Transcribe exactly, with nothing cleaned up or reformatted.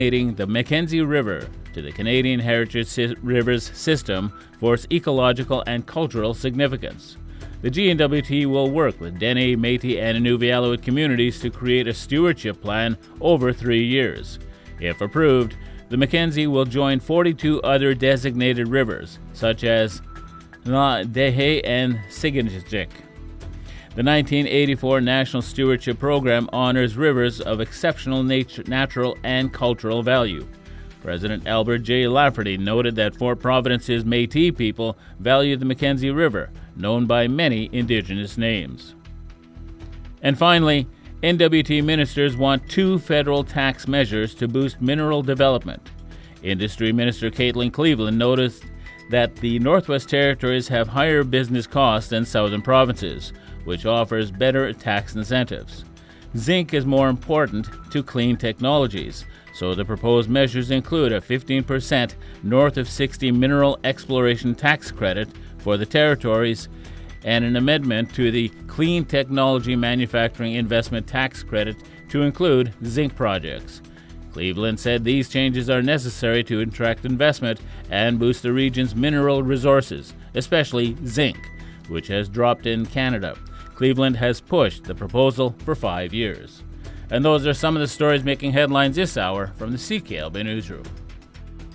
donating the Mackenzie River to the Canadian Heritage Sy- Rivers System for its ecological and cultural significance. The G N W T will work with Dene, Métis, and Inuvialuit communities to create a stewardship plan over three years. If approved, the Mackenzie will join forty-two other designated rivers, such as La Dehe and Siginjik. The nineteen eighty-four National Stewardship Program honors rivers of exceptional nat- natural and cultural value. President Albert J. Lafferty noted that Fort Providence's Métis people value the Mackenzie River, known by many Indigenous names. And finally, N W T ministers want two federal tax measures to boost mineral development. Industry Minister Caitlin Cleveland noticed that the Northwest Territories have higher business costs than southern provinces, which offers better tax incentives. Zinc is more important to clean technologies, so the proposed measures include a fifteen percent north of sixty mineral exploration tax credit for the territories and an amendment to the Clean Technology Manufacturing Investment Tax Credit to include zinc projects. Cleveland said these changes are necessary to attract investment and boost the region's mineral resources, especially zinc, which has dropped in Canada. Cleveland has pushed the proposal for five years. And those are some of the stories making headlines this hour from the C K L B Newsroom.